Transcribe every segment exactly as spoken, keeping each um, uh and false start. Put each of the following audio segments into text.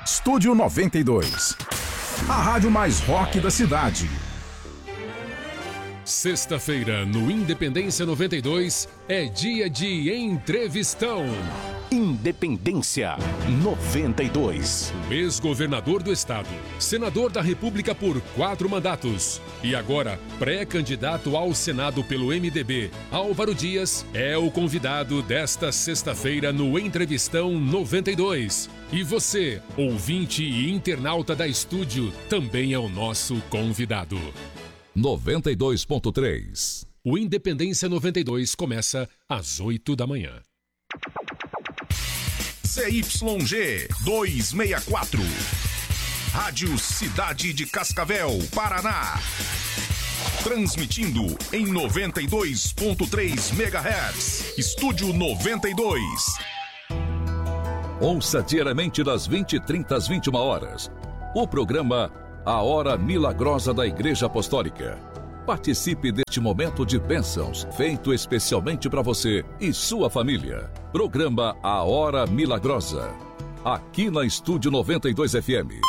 Estúdio noventa e dois. A rádio mais rock da cidade. Sexta-feira, no Independência noventa e dois, é dia de entrevistão. Independência noventa e dois. O ex-governador do estado, senador da República por quatro mandatos e agora pré-candidato ao Senado pelo M D B, Álvaro Dias, é o convidado desta sexta-feira no Entrevistão noventa e dois. E você, ouvinte e internauta da Estúdio, também é o nosso convidado. noventa e dois ponto três. O Independência noventa e dois começa às oito da manhã. C Y G duzentos e sessenta e quatro. Rádio Cidade de Cascavel, Paraná. Transmitindo em noventa e dois ponto três megahertz. Estúdio noventa e dois. Ouça diariamente das vinte e trinta às vinte e uma horas. O programa A Hora Milagrosa da Igreja Apostólica. Participe deste momento de bênçãos, feito especialmente para você e sua família. Programa A Hora Milagrosa. Aqui na Estúdio noventa e dois F M.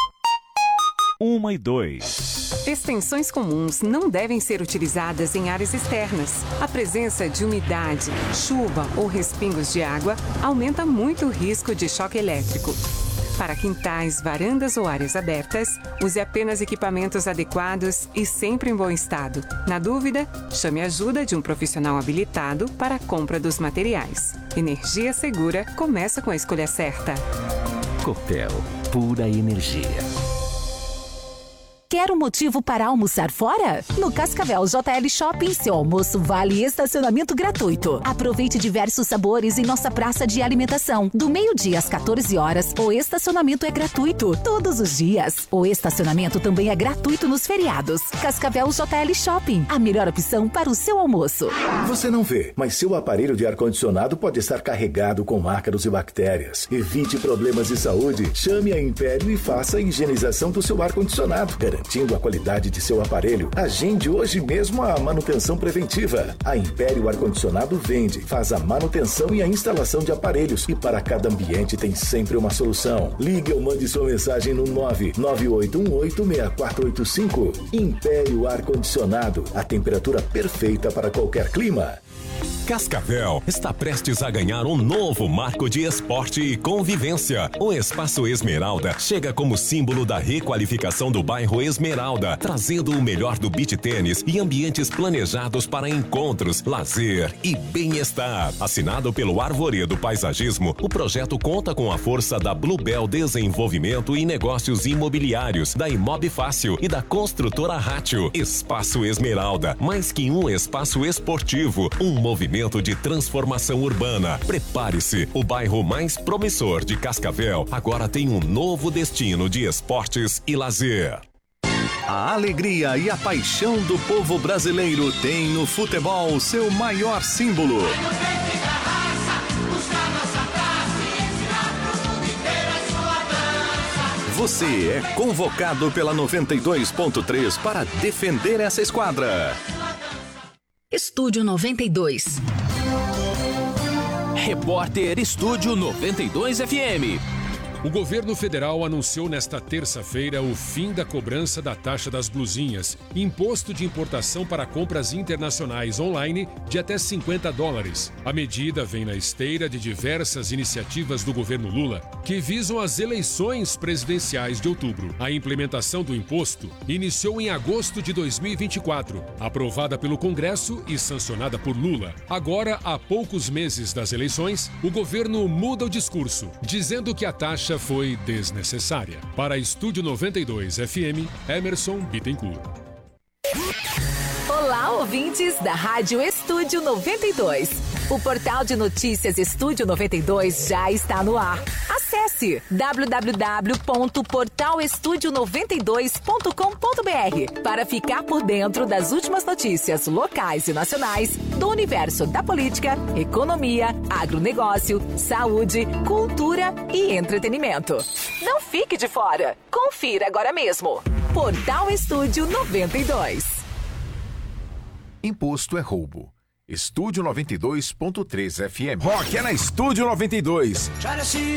um e dois. Extensões comuns não devem ser utilizadas em áreas externas. A presença de umidade, chuva ou respingos de água aumenta muito o risco de choque elétrico. Para quintais, varandas ou áreas abertas, use apenas equipamentos adequados e sempre em bom estado. Na dúvida, chame a ajuda de um profissional habilitado para a compra dos materiais. Energia segura começa com a escolha certa. Copel, pura energia. Quer um motivo para almoçar fora? No Cascavel J L Shopping, seu almoço vale estacionamento gratuito. Aproveite diversos sabores em nossa praça de alimentação. Do meio-dia às quatorze horas, o estacionamento é gratuito. Todos os dias. O estacionamento também é gratuito nos feriados. Cascavel J L Shopping, a melhor opção para o seu almoço. Você não vê, mas seu aparelho de ar-condicionado pode estar carregado com ácaros e bactérias. Evite problemas de saúde. Chame a Império e faça a higienização do seu ar-condicionado. Garantindo a qualidade de seu aparelho. Agende hoje mesmo a manutenção preventiva. A Império Ar-Condicionado vende, faz a manutenção e a instalação de aparelhos. E para cada ambiente tem sempre uma solução. Ligue ou mande sua mensagem no nove nove oito um oito seis quatro oito cinco. Império Ar-Condicionado. A temperatura perfeita para qualquer clima. Cascavel está prestes a ganhar um novo marco de esporte e convivência. O Espaço Esmeralda chega como símbolo da requalificação do bairro Esmeralda, trazendo o melhor do beach tênis e ambientes planejados para encontros, lazer e bem-estar. Assinado pelo Arvoredo Paisagismo, o projeto conta com a força da Bluebell Desenvolvimento e Negócios Imobiliários, da Imob Fácil e da construtora Rátio. Espaço Esmeralda, mais que um espaço esportivo, um movimento de transformação urbana. Prepare-se, o bairro mais promissor de Cascavel agora tem um novo destino de esportes e lazer. A alegria e a paixão do povo brasileiro tem no futebol seu maior símbolo. Você é convocado pela noventa e dois ponto três para defender essa esquadra. Estúdio noventa e dois. Repórter Estúdio noventa e dois F M. O governo federal anunciou nesta terça-feira o fim da cobrança da taxa das blusinhas, imposto de importação para compras internacionais online de até cinquenta dólares. A medida vem na esteira de diversas iniciativas do governo Lula que visam as eleições presidenciais de outubro. A implementação do imposto iniciou em agosto de dois mil e vinte e quatro, aprovada pelo Congresso e sancionada por Lula. Agora, há poucos meses das eleições, o governo muda o discurso, dizendo que a taxa foi desnecessária. Para Estúdio noventa e dois F M, Emerson Bittencourt. Olá, ouvintes da Rádio Estúdio noventa e dois. O portal de notícias Estúdio noventa e dois já está no ar. Acesse w w w ponto portal estúdio noventa e dois ponto com ponto b r para ficar por dentro das últimas notícias locais e nacionais do universo da política, economia, agronegócio, saúde, cultura e entretenimento. Não fique de fora. Confira agora mesmo. Portal Estúdio noventa e dois. Imposto é roubo. Estúdio noventa e dois ponto três F M. Rock é na Estúdio noventa e dois.